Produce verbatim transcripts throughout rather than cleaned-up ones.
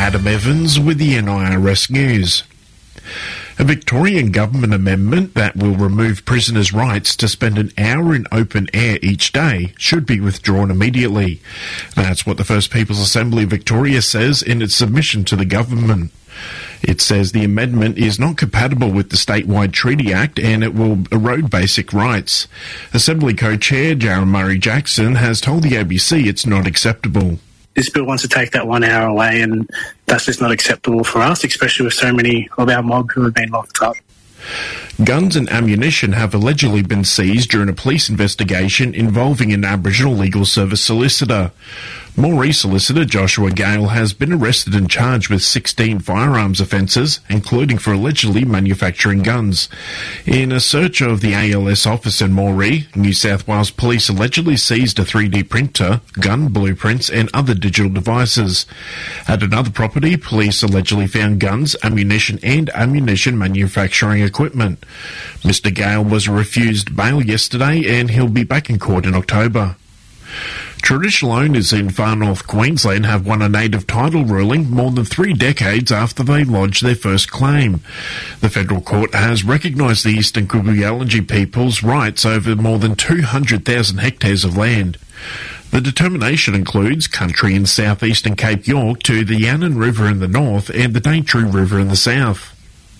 Adam Evans with the N I R S News. A Victorian government amendment that will remove prisoners' rights to spend an hour in open air each day should be withdrawn immediately. That's what the First People's Assembly of Victoria says in its submission to the government. It says the amendment is not compatible with the Statewide Treaty Act and it will erode basic rights. Assembly co-chair Jaron Murray-Jackson has told the A B C it's not acceptable. This bill wants to take that one hour away, and that's just not acceptable for us, especially with so many of our mob who have been locked up. Guns and ammunition have allegedly been seized during a police investigation involving an Aboriginal Legal Service solicitor. Moree solicitor Joshua Gale has been arrested and charged with sixteen firearms offences, including for allegedly manufacturing guns. In a search of the A L S office in Moree, New South Wales Police allegedly seized a three D printer, gun blueprints and other digital devices. At another property, police allegedly found guns, ammunition and ammunition manufacturing equipment. Mister Gale was refused bail yesterday and he'll be back in court in October. Traditional owners in far north Queensland have won a native title ruling more than three decades after they lodged their first claim. The federal court has recognised the Eastern Kuku-Yalanji people's rights over more than two hundred thousand hectares of land. The determination includes country in southeastern Cape York to the Yannon River in the north and the Daintree River in the south.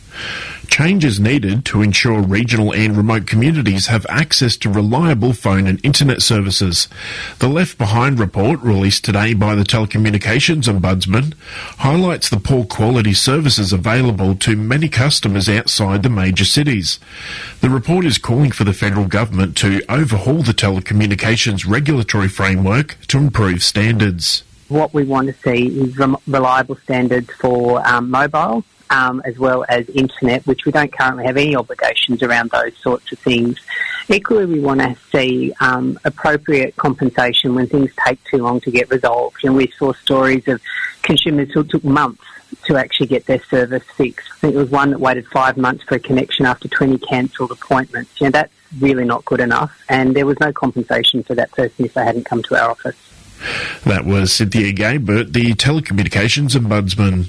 Change is needed to ensure regional and remote communities have access to reliable phone and internet services. The Left Behind report, released today by the Telecommunications Ombudsman, highlights the poor quality services available to many customers outside the major cities. The report is calling for the federal government to overhaul the telecommunications regulatory framework to improve standards. What we want to see is rem- reliable standards for um, mobile, Um, as well as internet, which we don't currently have any obligations around those sorts of things. Equally, we want to see um, appropriate compensation when things take too long to get resolved. And we saw stories of consumers who took months to actually get their service fixed. I think there was one that waited five months for a connection after twenty cancelled appointments. You know, that's really not good enough, and there was no compensation for that person if they hadn't come to our office. That was Cynthia Gaybert, the Telecommunications Ombudsman.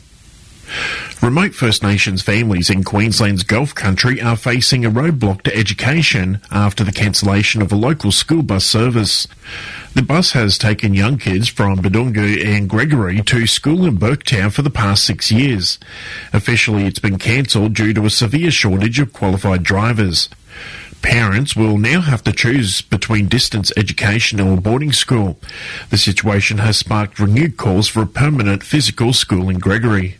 Remote First Nations families in Queensland's Gulf Country are facing a roadblock to education after the cancellation of a local school bus service. The bus has taken young kids from Badungu and Gregory to school in Burketown for the past six years. Officially, it's been cancelled due to a severe shortage of qualified drivers. Parents will now have to choose between distance education or boarding school. The situation has sparked renewed calls for a permanent physical school in Gregory.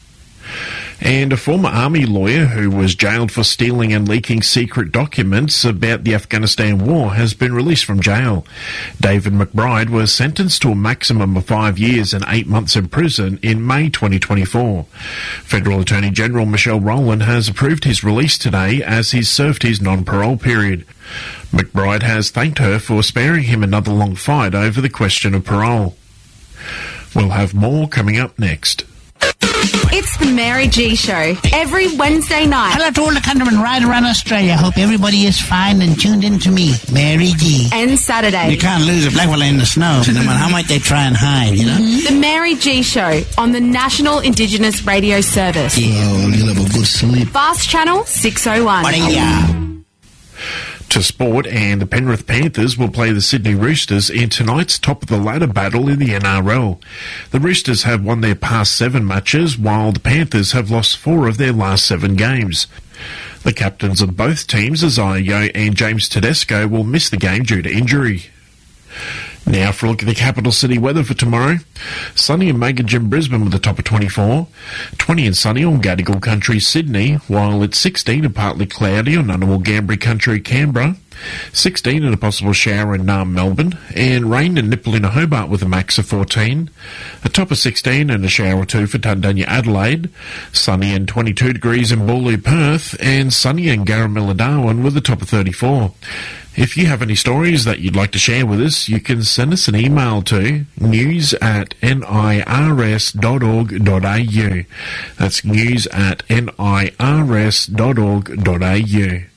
And a former army lawyer who was jailed for stealing and leaking secret documents about the Afghanistan war has been released from jail. David McBride was sentenced to a maximum of five years and eight months in prison in May twenty twenty-four. Federal Attorney General Michelle Rowland has approved his release today as he's served his non-parole period. McBride has thanked her for sparing him another long fight over the question of parole. We'll have more coming up next. It's the Mary G Show, every Wednesday night. Hello to all the countrymen right around Australia. Hope everybody is fine and tuned in to me, Mary G. And Saturday. You can't lose a black fella in the snow, no matter how much they try and hide, you know? Mm-hmm. The Mary G Show on the National Indigenous Radio Service. Yeah, well, you'll have a good sleep. Fast Channel six oh one. To sport, and the Penrith Panthers will play the Sydney Roosters in tonight's top-of-the-ladder battle in the N R L. The Roosters have won their past seven matches, while the Panthers have lost four of their last seven games. The captains of both teams, Isaiah Yeo and James Tedesco, will miss the game due to injury. Now for a look at the capital city weather for tomorrow. Sunny and Megan in Brisbane with a top of twenty-four. twenty and sunny on Gadigal Country, Sydney, while it's sixteen and partly cloudy on Ngunnawal Gambri Country, Canberra. sixteen and a possible shower in Naarm, Melbourne. And rain and Nipalina, Hobart with a max of fourteen. A top of sixteen and a shower or two for Tundanya, Adelaide. Sunny and twenty-two degrees in Boorloo, Perth. And sunny in Garamilla, Darwin with a top of thirty-four. If you have any stories that you'd like to share with us, you can send us an email to news at nirs dot org dot a u. That's news at nirs dot org dot a u.